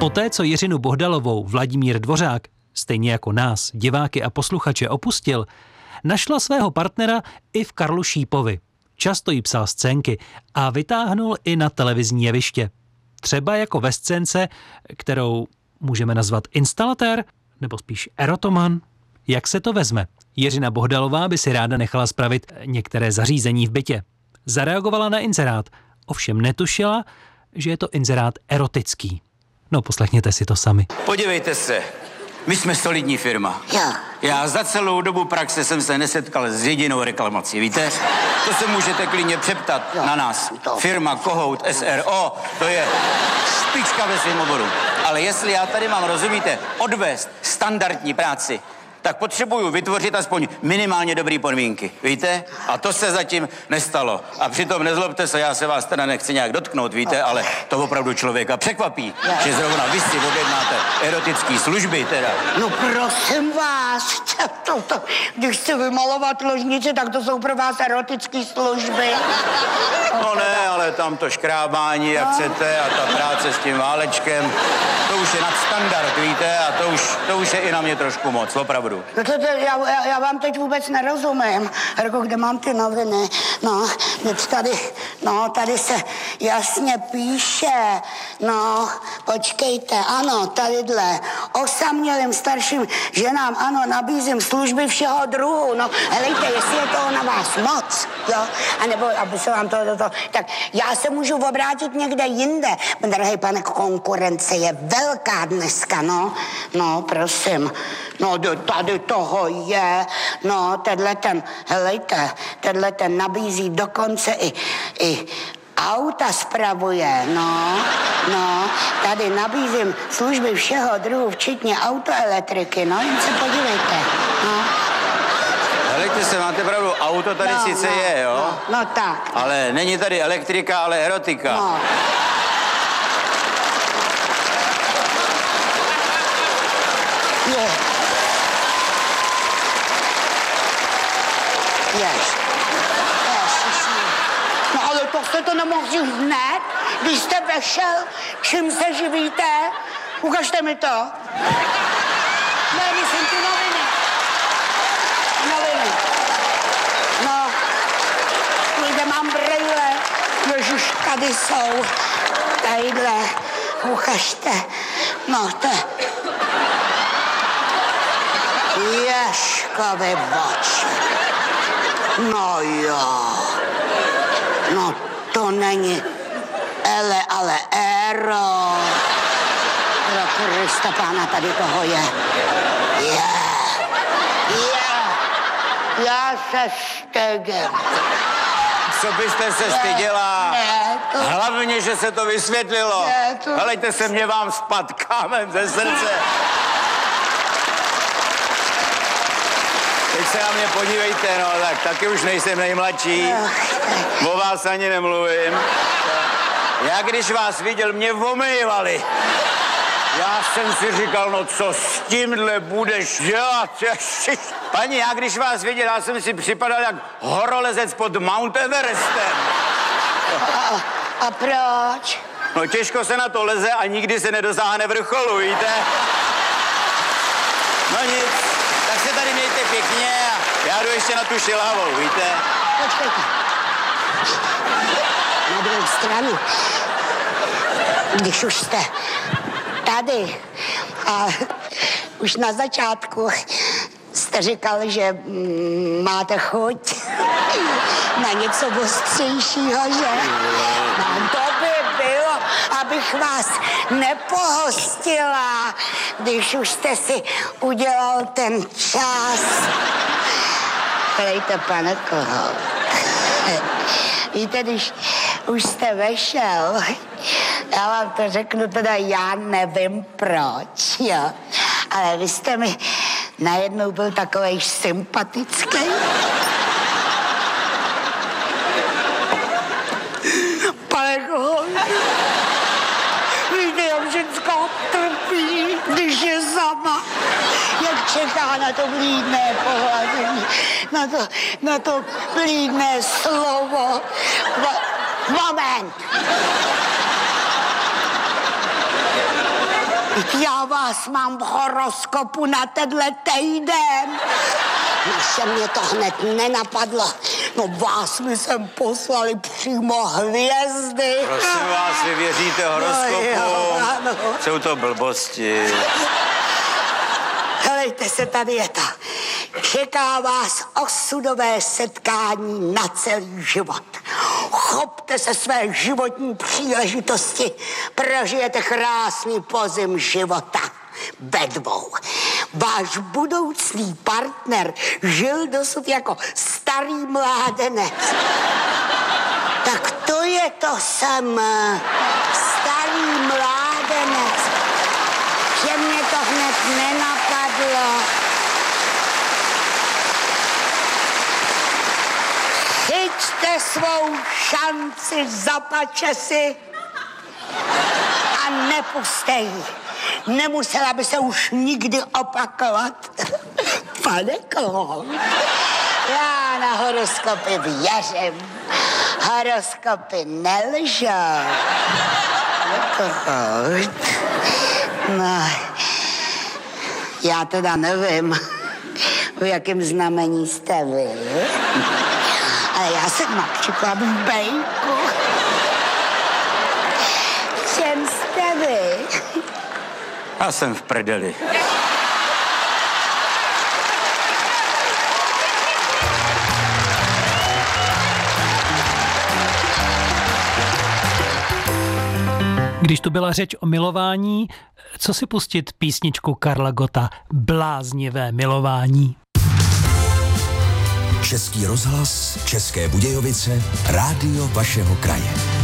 Poté, co Jiřinu Bohdalovou Vladimír Dvořák, stejně jako nás, diváky a posluchače, opustil, našla svého partnera i v Karlu Šípovi. Často jí psal scénky a vytáhnul i na televizní jeviště. Třeba jako ve scénce, kterou můžeme nazvat instalatér, nebo spíš erotoman. Jak se to vezme? Jiřina Bohdalová by si ráda nechala spravit některé zařízení v bytě. Zareagovala na inzerát, ovšem netušila, že je to inzerát erotický. No, poslechněte si to sami. Podívejte se, my jsme solidní firma. Jo. Já za celou dobu praxe jsem se nesetkal s jedinou reklamací, víte? To se můžete klidně přeptat na nás. Firma Kohout SRO, to je špička ve svém oboru. Ale jestli já tady mám, rozumíte, odvést standardní práci, tak potřebuju vytvořit aspoň minimálně dobrý podmínky, víte? A to se zatím nestalo. A přitom nezlobte se, já se vás teda nechci nějak dotknout, víte, ale to opravdu člověka překvapí, že zrovna vy si objednáte erotické služby teda. No prosím vás, když chci vymalovat ložnici, tak to jsou pro vás erotické služby. No ne, ale tam to škrábání, jak chcete, a ta práce s tím válečkem, to už je nadstandard, víte, a to už je i na mě trošku moc, opravdu. No já vám teď vůbec nerozumím. Jako kde mám ty noviny? No, tady se jasně píše. No, počkejte, ano, tadyhle. Osamělým starším ženám, ano, nabízím služby všeho druhu. No, helejte, jestli je toho na vás moc, jo? A nebo, aby se vám to, tak já se můžu obrátit někde jinde. Drahý pane, konkurence je velká dneska, no. No, prosím. No, tady toho je, no, tenhle ten nabízí dokonce i auta spravuje, no, tady nabízím služby všeho druhu, včetně autoelektriky, no, jen se podívejte, no. Helejte se, máte pravdu, auto tady sice je, jo? No, tak. Ale není tady elektrika, ale erotika. No. Je. No ale to jste to nemohl říct hned, když jste vešel, čím se živíte? Ukažte mi to. Ne, myslím ty noviny. No, kde mám brejle, ježiš, tady jsou. Tadyhle, ukažte. No, to Ježkovi oči. No jo. No to není ale Ero. Pro Krista Pána, tady toho je. Já se stydím. Co byste se styděla? Ne, to... Hlavně, že se to vysvětlilo. Ne, to... Helejte se, mě vám spad kámen ze srdce. Teď se na mě podívejte, no, tak taky už nejsem nejmladší. O vás ani nemluvím. Já když vás viděl, mě omejvali. Já jsem si říkal, no co s tímhle budeš dělat? Paní, já když vás viděl, já jsem si připadal jak horolezec pod Mount Everestem. A proč? No těžko se na to leze a nikdy se nedosáhne vrcholu, víte? No nic, tak se tady mějte pěkně a já jdu ještě na tu Šilhavou, víte? Počkejte. Na druhou stranu, když už jste tady a už na začátku jste říkal, že máte chuť na něco ostřejšího, že? No to by bylo, abych vás nepohostila, když už jste si udělal ten čas. Hlejte, pane Kohout. Víte, když už jste vešel, já vám to řeknu, teda já nevím proč, jo. Ale vy jste mi najednou byl takovej sympatický. Pane Kohout, víte, jak ženská trpí, když je sama. Jak čeká na to vlídné pohlazení, na to vlídné slovo. Moment. Já vás mám v horoskopu na tenhle týden. Když mě to hned nenapadlo, no vás mi sem poslali přímo hvězdy. Prosím vás, vy věříte horoskopu? No, ano. Jsou to blbosti. Helejte se, tady je to. Čeká vás osudové setkání na celý život. Chopte se své životní příležitosti, prožijete krásný podzim života. Ve dvou. Váš budoucí partner žil dosud jako starý mládenec. Tak to je to samé. Starý mládenec. Že mě to hned nenapadlo. Chyťte svou šanci za pačesy a nepuste ji. Nemusela by se už nikdy opakovat. Pane Kohout, já na horoskopy věřím. Horoskopy nelžou. Kohout. No, já teda nevím, v jakém znamení jste vy. Ale já jsem například v Bejku. V čem jste vy? Já jsem v prdeli. Když tu byla řeč o milování, co si pustit písničku Karla Gotta Bláznivé milování? Český rozhlas, České Budějovice, rádio vašeho kraje.